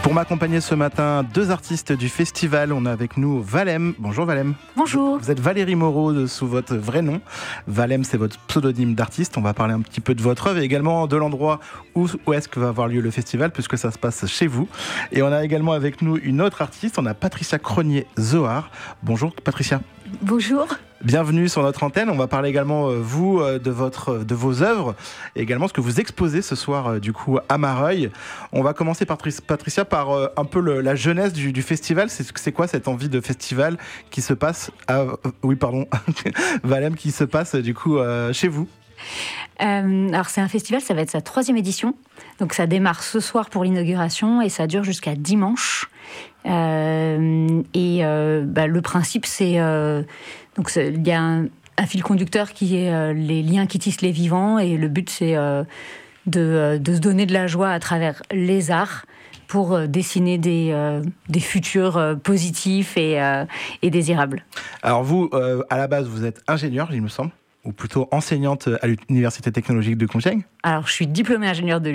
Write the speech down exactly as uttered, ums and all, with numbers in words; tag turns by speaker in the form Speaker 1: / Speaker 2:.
Speaker 1: Pour m'accompagner ce matin, deux artistes du festival. On a avec nous Valem. Bonjour Valem.
Speaker 2: Bonjour.
Speaker 1: Vous êtes Valérie Moreau sous votre vrai nom. Valem, c'est votre pseudonyme d'artiste. On va parler un petit peu de votre œuvre et également de l'endroit où, où est-ce que va avoir lieu le festival, puisque ça se passe chez vous. Et on a également avec nous une autre artiste. On a Patricia Cronier-Zohar. Bonjour Patricia.
Speaker 2: Bonjour.
Speaker 1: Bienvenue sur notre antenne. On va parler également, euh, vous, euh, de, votre, de vos œuvres et également ce que vous exposez ce soir, euh, du coup, à Mareuil. On va commencer, par Patricia, par euh, un peu le, la jeunesse du, du festival. C'est, c'est quoi cette envie de festival qui se passe à, euh, oui, pardon, Valem, qui se passe, du coup, euh, chez vous?
Speaker 2: Euh, alors c'est un festival, ça va être sa troisième édition. Donc ça démarre ce soir pour l'inauguration et ça dure jusqu'à dimanche. Euh, et euh, bah, le principe, c'est euh, donc il y a un, un fil conducteur qui est euh, les liens qui tissent les vivants, et le but c'est euh, de, de se donner de la joie à travers les arts pour euh, dessiner des, euh, des futurs euh, positifs et, euh, et désirables.
Speaker 1: Alors vous, euh, à la base, vous êtes ingénieur, il me semble, ou plutôt enseignante à l'Université technologique de Compiègne.
Speaker 2: Alors je suis diplômée ingénieure de